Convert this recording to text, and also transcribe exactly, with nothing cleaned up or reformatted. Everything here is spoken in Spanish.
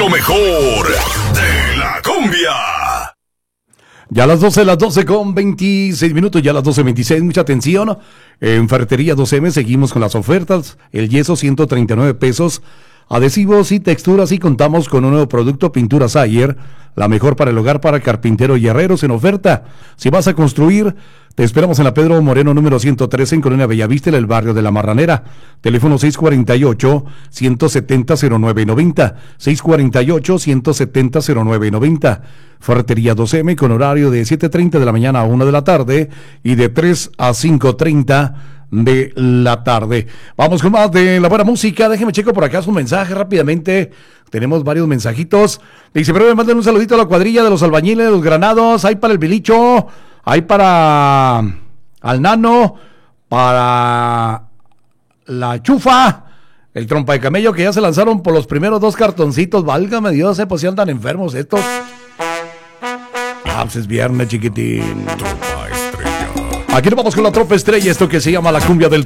lo mejor de la cumbia. Ya a las doce, las doce con veintiséis minutos, ya a las doce veintiséis, mucha atención. En Ferretería dos eme seguimos con las ofertas. El yeso ciento treinta y nueve pesos. Adhesivos y texturas, y contamos con un nuevo producto, Pintura Sayer, la mejor para el hogar, para carpintero y herreros, en oferta. Si vas a construir, te esperamos en la Pedro Moreno número ciento trece, en Colonia Bellavista, en el barrio de La Marranera. Teléfono seis cuarenta y ocho, ciento setenta, cero nueve noventa, seis cuarenta y ocho, ciento setenta, cero nueve noventa. Ferretería dos eme, con horario de siete treinta de la mañana a una de la tarde y de tres a cinco treinta de la tarde. Vamos con más de la buena música. Déjeme checo por acá su mensaje rápidamente. Tenemos varios mensajitos. Dice, pero me mandan un saludito a la cuadrilla de los albañiles de los Granados. Hay para el Bilicho, hay para al Nano, para la Chufa, el Trompa de Camello, que ya se lanzaron por los primeros dos cartoncitos. Válgame Dios, eh, pues si andan enfermos estos. Ah, pues es viernes, chiquitín. Aquí nos vamos con la Tropa Estrella, esto que se llama la cumbia del